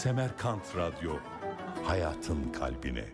Semerkant Radyo, hayatın kalbine.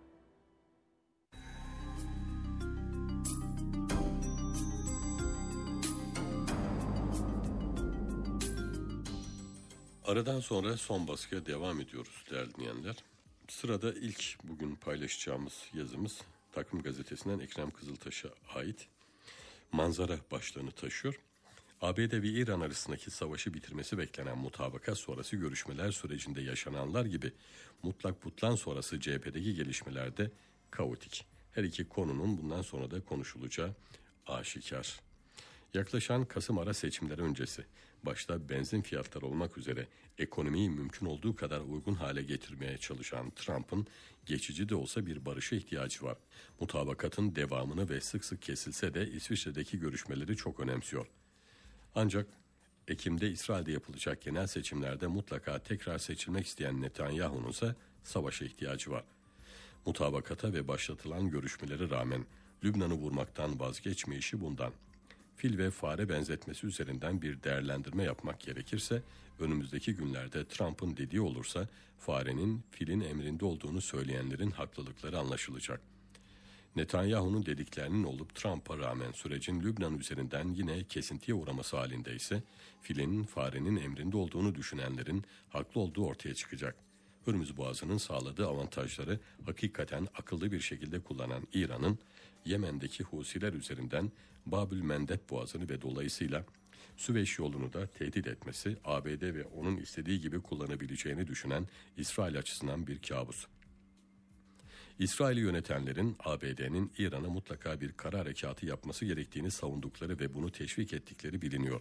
Aradan sonra son baskıya devam ediyoruz değerli dinleyenler. Sırada ilk bugün paylaşacağımız yazımız Takvim Gazetesi'nden Ekrem Kızıltaş'a ait. Manzara başlığını taşıyor. ABD ve İran arasındaki savaşı bitirmesi beklenen mutabakat sonrası görüşmeler sürecinde yaşananlar gibi mutlak butlan sonrası cephedeki gelişmelerde kaotik. Her iki konunun bundan sonra da konuşulacağı aşikar. Yaklaşan Kasım ara seçimleri öncesi başta benzin fiyatları olmak üzere ekonomiyi mümkün olduğu kadar uygun hale getirmeye çalışan Trump'ın geçici de olsa bir barışa ihtiyacı var. Mutabakatın devamını ve sık sık kesilse de İsviçre'deki görüşmeleri çok önemsiyor. Ancak Ekim'de İsrail'de yapılacak genel seçimlerde mutlaka tekrar seçilmek isteyen Netanyahu'nun ise savaşa ihtiyacı var. Mutabakata ve başlatılan görüşmelere rağmen Lübnan'ı vurmaktan vazgeçmeyişi bundan. Fil ve fare benzetmesi üzerinden bir değerlendirme yapmak gerekirse önümüzdeki günlerde Trump'ın dediği olursa farenin filin emrinde olduğunu söyleyenlerin haklılıkları anlaşılacak. Netanyahu'nun dediklerinin olup Trump'a rağmen sürecin Lübnan üzerinden yine kesintiye uğraması halinde ise filin farenin emrinde olduğunu düşünenlerin haklı olduğu ortaya çıkacak. Hürmüz Boğazı'nın sağladığı avantajları hakikaten akıllı bir şekilde kullanan İran'ın Yemen'deki Husiler üzerinden Babül Mendeb Boğazı'nı ve dolayısıyla Süveyş yolunu da tehdit etmesi ABD ve onun istediği gibi kullanabileceğini düşünen İsrail açısından bir kabus. İsrail'i yönetenlerin ABD'nin İran'a mutlaka bir kara harekatı yapması gerektiğini savundukları ve bunu teşvik ettikleri biliniyor.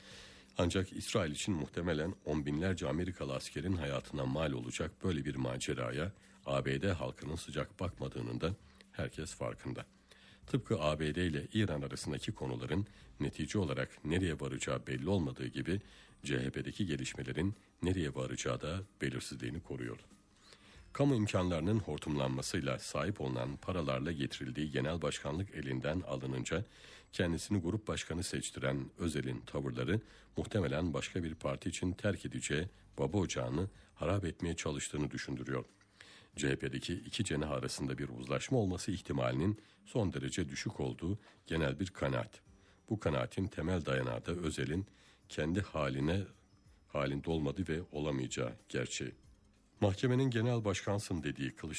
Ancak İsrail için muhtemelen on binlerce Amerikalı askerin hayatına mal olacak böyle bir maceraya ABD halkının sıcak bakmadığının da herkes farkında. Tıpkı ABD ile İran arasındaki konuların netice olarak nereye varacağı belli olmadığı gibi CHP'deki gelişmelerin nereye varacağı da belirsizliğini koruyor. Kamu imkanlarının hortumlanmasıyla sahip olunan paralarla getirildiği genel başkanlık elinden alınınca kendisini grup başkanı seçtiren Özel'in tavırları muhtemelen başka bir parti için terk edeceği baba ocağını harap etmeye çalıştığını düşündürüyor. CHP'deki iki cenah arasında bir uzlaşma olması ihtimalinin son derece düşük olduğu genel bir kanaat. Bu kanaatin temel dayanağı da Özel'in kendi halinde olmadığı ve olamayacağı gerçeği. Mahkemenin genel başkansın dediği